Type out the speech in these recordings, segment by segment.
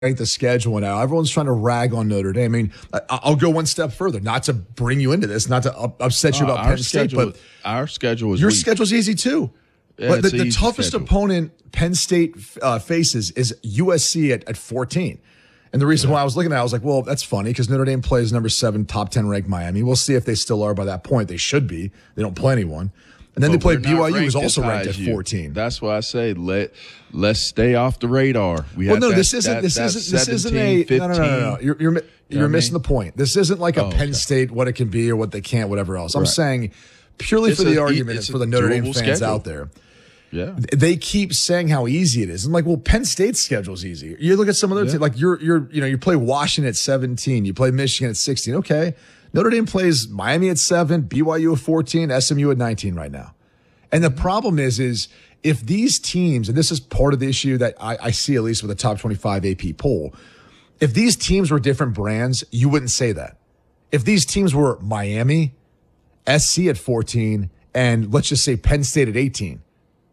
the schedule now. Everyone's trying to rag on Notre Dame. I mean, I'll go one step further, not to bring you into this, not to upset you about Penn State, but our schedule is your weak. Schedule's easy too. Yeah, but the easy toughest schedule. opponent Penn State faces is USC at 14. And the reason why I was looking at it, I was like, well, that's funny because Notre Dame plays number 7, top 10 ranked Miami. We'll see if they still are by that point. They should be. They don't play anyone. And then they play BYU, who's also ranked at 14. That's why I say let's stay off the radar. This isn't a no. You're missing the point. This isn't like a Penn State, what it can be or what they can't, whatever else. I'm saying purely for the argument for the Notre Dame fans out there. Yeah, they keep saying how easy it is. I'm like, well, Penn State's schedule is easy. You look at some other teams, like you play Washington at 17, you play Michigan at 16. Okay. Notre Dame plays Miami at 7, BYU at 14, SMU at 19 right now. And the problem is if these teams, and this is part of the issue that I see at least with the top 25 AP poll, if these teams were different brands, you wouldn't say that. If these teams were Miami, SC at 14, and let's just say Penn State at 18,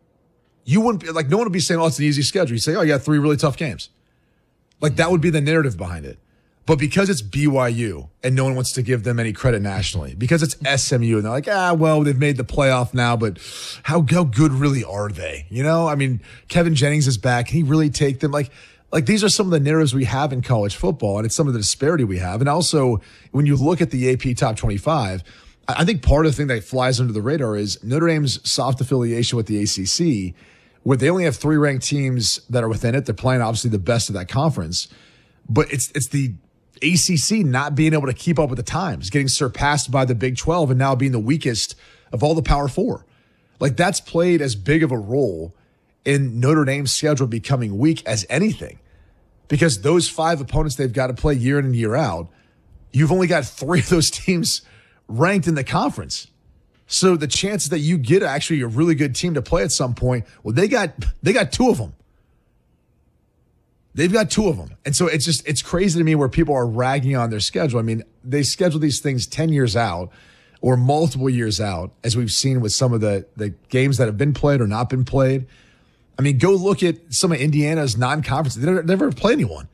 you wouldn't be, like, no one would be saying, oh, it's an easy schedule. You say, oh, you got 3 really tough games. Like, that would be the narrative behind it. But because it's BYU and no one wants to give them any credit nationally, because it's SMU and they're like, well, they've made the playoff now, but how good really are they? You know, I mean, Kevin Jennings is back. Can he really take them? Like these are some of the narratives we have in college football, and it's some of the disparity we have. And also, when you look at the AP top 25, I think part of the thing that flies under the radar is Notre Dame's soft affiliation with the ACC, where they only have 3 ranked teams that are within it. They're playing obviously the best of that conference, but it's the ACC not being able to keep up with the times, getting surpassed by the Big 12 and now being the weakest of all the Power 4. Like, that's played as big of a role in Notre Dame's schedule becoming weak as anything, because those 5 opponents they've got to play year in and year out, you've only got 3 of those teams ranked in the conference. So the chances that you get actually a really good team to play at some point, well, they got 2 of them. They've got 2 of them. And so it's crazy to me where people are ragging on their schedule. I mean, they schedule these things 10 years out or multiple years out, as we've seen with some of the games that have been played or not been played. I mean, go look at some of Indiana's non-conference. They never play anyone.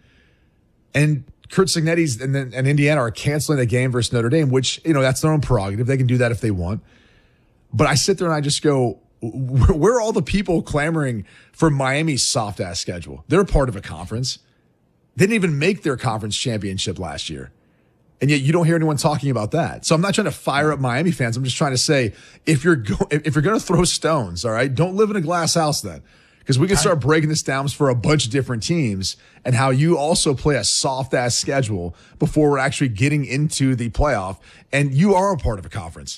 And Kurt Signetti's and Indiana are canceling the game versus Notre Dame, which, that's their own prerogative. They can do that if they want. But I sit there and I just go, where are all the people clamoring for Miami's soft-ass schedule? They're a part of a conference. They didn't even make their conference championship last year. And yet you don't hear anyone talking about that. So I'm not trying to fire up Miami fans. I'm just trying to say, if you're going to throw stones, all right, don't live in a glass house then. Because we can start breaking this down for a bunch of different teams and how you also play a soft-ass schedule before we're actually getting into the playoff. And you are a part of a conference.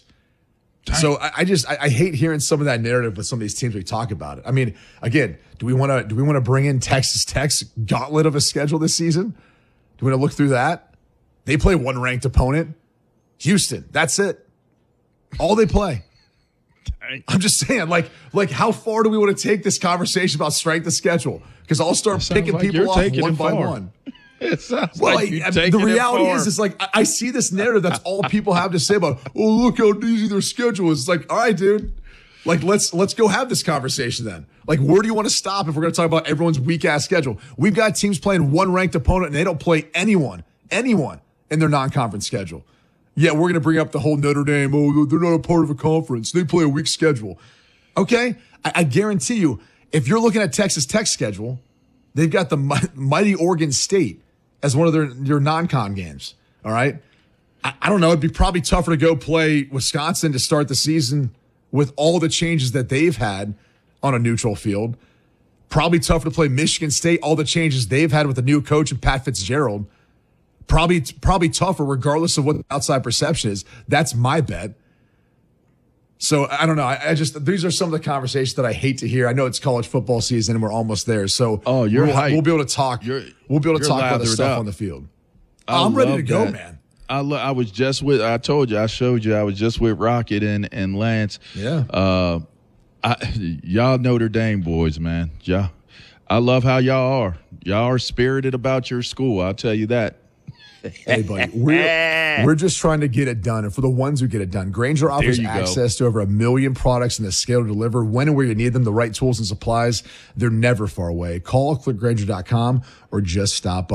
So I hate hearing some of that narrative with some of these teams we talk about it. I mean, again, do we want to bring in Texas Tech's gauntlet of a schedule this season? Do we want to look through that? They play one ranked opponent, Houston. That's it. All they play. I'm just saying, like how far do we want to take this conversation about strength of schedule? Because I'll start picking like people off one by far. one. It sounds Well, like the reality is like I see this narrative. That's all people have to say about, oh, look how easy their schedule is. It's like, all right, dude, like let's go have this conversation then. Like, where do you want to stop if we're going to talk about everyone's weak ass schedule? We've got teams playing one ranked opponent and they don't play anyone in their non-conference schedule. Yeah, we're going to bring up the whole Notre Dame. Oh, they're not a part of a conference. They play a weak schedule. Okay, I guarantee you, if you're looking at Texas Tech's schedule, they've got the mighty Oregon State as one of their non-con games, all right? I don't know. It'd be probably tougher to go play Wisconsin to start the season with all the changes that they've had on a neutral field. Probably tougher to play Michigan State, all the changes they've had with the new coach and Pat Fitzgerald. Probably tougher regardless of what the outside perception is. That's my bet. So I don't know. I just these are some of the conversations that I hate to hear. I know it's college football season and we're almost there. So we'll be able to talk. We'll be able to talk about the stuff on the field. I'm ready to go, man. I was just with. I told you. I showed you. I was just with Rocket and Lance. Yeah. Y'all Notre Dame boys, man. Yeah. I love how y'all are. Y'all are spirited about your school. I'll tell you that. Hey, buddy, we're just trying to get it done. And for the ones who get it done, Grainger offers access to over 1 million products and the scale to deliver when and where you need them, the right tools and supplies. They're never far away. Call clickgrainger.com or just stop by.